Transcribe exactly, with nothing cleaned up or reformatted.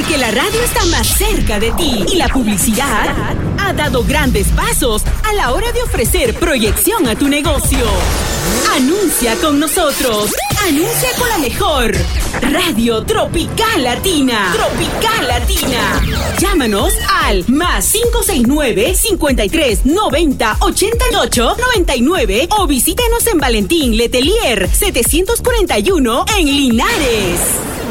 Porque la radio está más cerca de ti y la publicidad ha dado grandes pasos a la hora de ofrecer proyección a tu negocio. Anuncia con nosotros. Anuncia con la mejor Radio Tropical Latina. Tropical Latina. Llámanos al más cinco seis nueve, cincuenta y tres, noventa, ochenta y ocho, noventa y nueve o visítenos en Valentín Letelier setecientos cuarenta y uno en Linares.